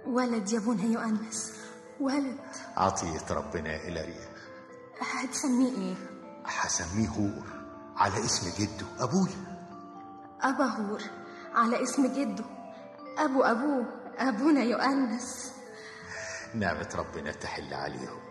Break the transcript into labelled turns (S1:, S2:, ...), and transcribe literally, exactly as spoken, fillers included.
S1: ولد يا ابونا يؤنس، ولد.
S2: عطية ربنا يا إلاريا.
S1: هتسميه ايه؟
S2: هسميه هور على اسم جده أبويا.
S1: أبا هور على اسم جده أبو أبوه أبونا يؤنس.
S2: نعمة ربنا تحل عليهم.